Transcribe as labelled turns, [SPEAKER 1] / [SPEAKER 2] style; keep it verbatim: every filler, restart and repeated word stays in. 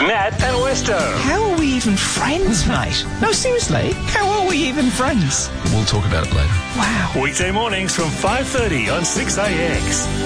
[SPEAKER 1] Matt and Westo.
[SPEAKER 2] How are we even friends, mate? No, seriously, how are we even friends?
[SPEAKER 3] We'll talk about it later.
[SPEAKER 2] Wow.
[SPEAKER 1] Weekday mornings from five thirty on six A X.